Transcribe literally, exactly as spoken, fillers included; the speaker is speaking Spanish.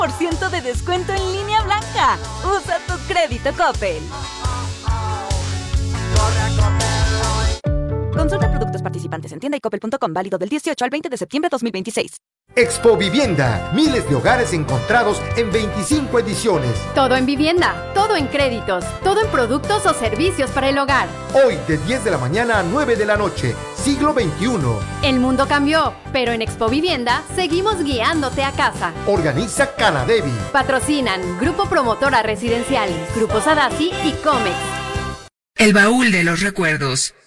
por ciento de descuento en línea blanca. Usa tu crédito Coppel. Consulta productos participantes en tienda y coppel punto com, válido del dieciocho al veinte de septiembre de dos mil veintiséis. Expo Vivienda, miles de hogares encontrados en veinticinco ediciones. Todo en vivienda, todo en créditos, todo en productos o servicios para el hogar. Hoy de diez de la mañana a nueve de la noche, siglo veintiuno. El mundo cambió, pero en Expo Vivienda seguimos guiándote a casa. Organiza Canadevi. Patrocinan Grupo Promotora Residencial, Grupo Sadasi y Comex. El baúl de los recuerdos.